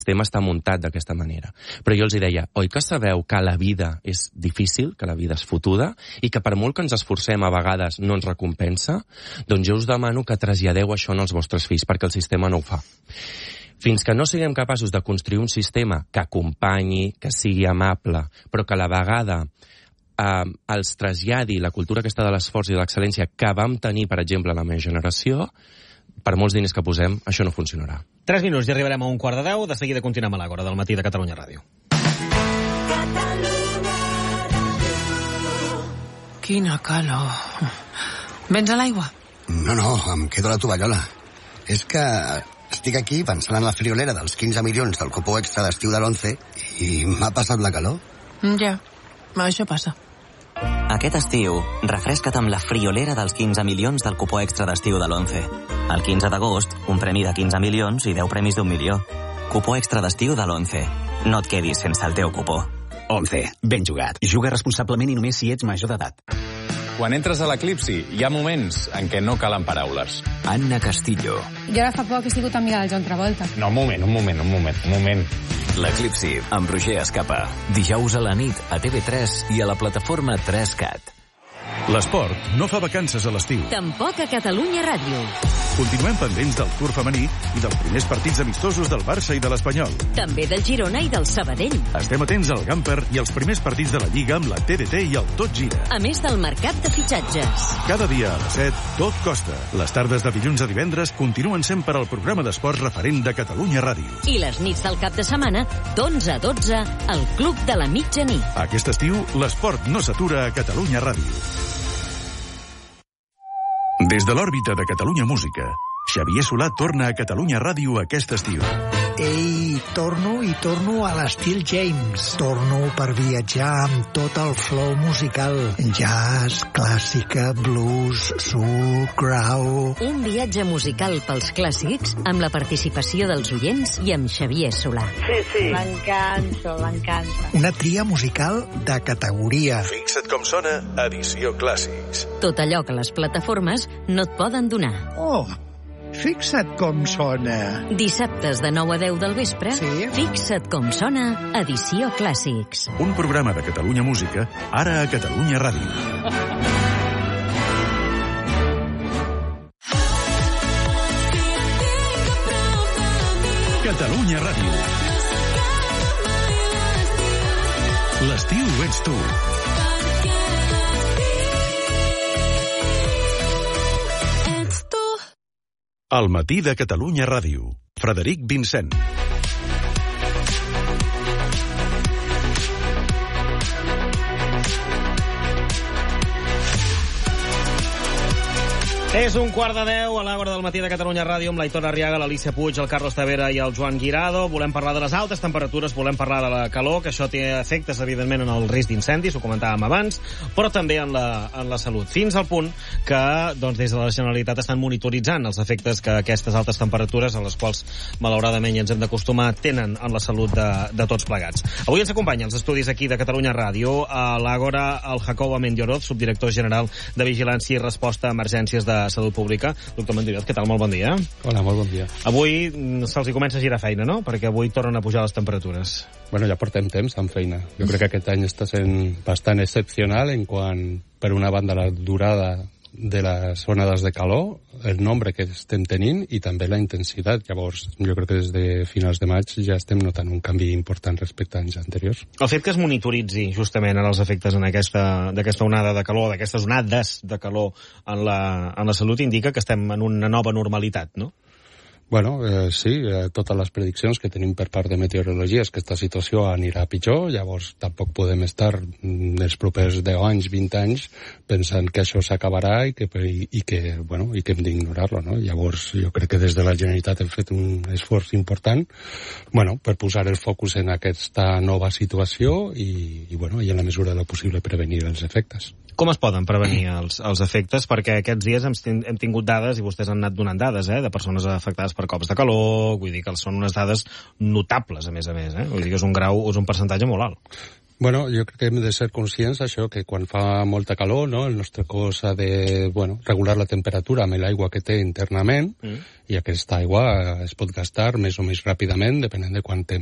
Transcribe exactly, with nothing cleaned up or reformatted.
sistema està muntat d'aquesta manera. Però jo els deia, oi que sabeu que la vida és difícil, que la vida és fotuda, i que per molt que ens esforcem a vegades no ens recompensa? Doncs jo us demano que traslladeu això als vostres fills, perquè el sistema no ho fa. Fins que no siguem capaços de construir un sistema que acompanyi, que sigui amable, però que a la vegada eh, els traslladi la cultura aquesta de l'esforç i de l'excel·lència que vam tenir, per exemple, la meva generació, per molts diners que posem, això no funcionarà. Tres minuts i arribarem a un quart de deu. De seguida continuem a l'Àgora del matí de Catalunya Ràdio. Quina calor. Vens a l'aigua? No, no, em quedo a la tovallola. És que estic aquí pensant en la friolera dels quinze milions del cupó extra d'estiu de l'once i m'ha passat la calor. Ja, això passa. Aquest estiu, refresca't amb la friolera dels quinze milions del cupó extra d'estiu de l'once. El quinze d'agost, un premi de quinze milions i deu premis d'un milió. Cupó extra d'estiu de l'once. No et quedis sense el teu cupó. once. Ben jugat. Juga responsablement i només si ets major d'edat. Quan entres a l'Eclipsi, hi ha moments en què no calen paraules. Anna Castillo. Jo ara fa poc he sigut amiga del John Travolta. No, un moment, un moment, un moment, un moment. L'Eclipsi, amb Roger Escapa. Dijous a la nit, a T V tres i a la plataforma tres cat. L'esport no fa vacances a l'estiu. Tampoc a Catalunya Ràdio. Continuem pendents del Tour femení i dels primers partits amistosos del Barça i de l'Espanyol. També del Girona i del Sabadell. Estem atents al Gamper i als primers partits de la Lliga amb la T D T i el Tot Gira. A més del mercat de fitxatges. Cada dia a les set, tot costa. Les tardes de dilluns a divendres continuen sent per al programa d'esports referent de Catalunya Ràdio. I les nits del cap de setmana, d'onze a dotze, al Club de la Mitjanit. Aquest estiu, l'esport no s'atura a Catalunya Ràdio. Des de l'òrbita de Catalunya Música, Xavier Solà torna a Catalunya Ràdio aquest estiu. Ei, torno i torno a l'estil James. Torno per viatjar amb tot el flow musical. Jazz, clàssica, blues, soul, grau... Un viatge musical pels clàssics amb la participació dels oients i amb Xavier Solà. Sí, sí. M'encanta, m'encanta. Una tria musical de categoria. Fixa't com sona Edició Clàssics. Tot allò que les plataformes no et poden donar. Oh, fixa't com sona. Dissabtes de nou a deu del vespre, sí? Fixa't com sona Edició Clàssics. Un programa de Catalunya Música, ara a Catalunya Ràdio. Catalunya Ràdio. L'estiu ets tu. Al matí de Catalunya Ràdio. Frederic Vincent. És un quart de deu a l'Àgora del matí de Catalunya Ràdio amb l'Aitor Arriaga, l'Alicia Puig, el Carlos Tavera i el Joan Guirado. Volem parlar de les altes temperatures, volem parlar de la calor, que això té efectes, evidentment, en el risc d'incendis, ho comentàvem abans, però també en la, en la salut. Fins al punt que, doncs, des de la Generalitat estan monitoritzant els efectes que aquestes altes temperatures, a les quals, malauradament, ja ens hem d'acostumar, tenen en la salut de, de tots plegats. Avui ens acompanya als estudis aquí de Catalunya Ràdio, a l'Àgora, el Jacobo Amendioroz, subdirector general de Vigilància i Resposta a Emergències de Salut Pública. Doctor Amendioroz, què tal? Molt bon dia. Hola, molt bon dia. Avui se'ls hi comença a girar feina, no? Perquè avui tornen a pujar les temperatures. Bueno, ja portem temps amb feina. Jo crec que aquest any està sent bastant excepcional en quant, per una banda, la durada de les onades de calor, el nombre que estem tenint i també la intensitat. Llavors, jo crec que des de finals de maig ja estem notant un canvi important respecte a anys anteriors. El fet que es monitoritzi justament en els efectes en aquesta, d'aquesta onada de calor, d'aquestes onades de calor en la, en la salut, indica que estem en una nova normalitat, no? Bueno, eh, sí, eh, totes les prediccions que tenim per part de meteorologia és que aquesta situació anirà pitjor, llavors tampoc podem estar els propers deu anys, vint anys, pensant que això s'acabarà i que, i, i que, bueno, i que hem d'ignorar-lo, no? Llavors, jo crec que des de la Generalitat hem fet un esforç important, bueno, per posar el focus en aquesta nova situació i, i, bueno, i en la mesura de lo possible prevenir els efectes. Com es poden prevenir els, els efectes? Perquè aquests dies hem, hem tingut dades, i vostès han anat donant dades, eh, de persones afectades per cops de calor, vull dir que són unes dades notables, a més a més, eh? Vull dir que és un grau, és un percentatge molt alt. Bueno, jo crec que hem de ser conscients d'això, que quan fa molta calor, no, el nostre cos ha de, bueno, regular la temperatura amb l'aigua que té internament, mm. i aquesta aigua es pot gastar més o més ràpidament, depenent de quant temps